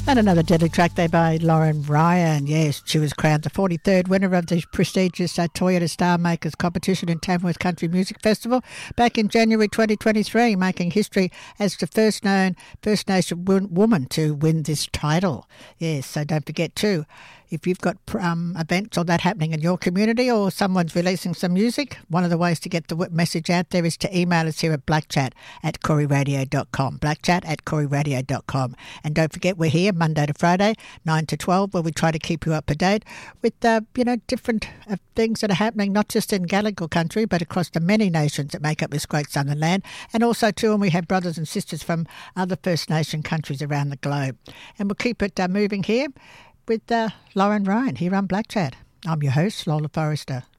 And another deadly track there by Lauren Ryan. Yes, she was crowned the 43rd winner of the prestigious Toyota Star Makers competition in Tamworth Country Music Festival back in January 2023, making history as the first known First Nation woman to win this title. Yes, so don't forget too, if you've got events or that happening in your community or someone's releasing some music, one of the ways to get the message out there is to email us here at blackchat@coryradio.com, blackchat@coryradio.com. And don't forget, we're here Monday to Friday, 9 to 12, where we try to keep you up to date with, different things that are happening, not just in Gadigal country, but across the many nations that make up this great southern land. And also, too, and we have brothers and sisters from other First Nation countries around the globe. And we'll keep it moving here with Lauren Ryan here on Black Chat. I'm your host, Lola Forrester.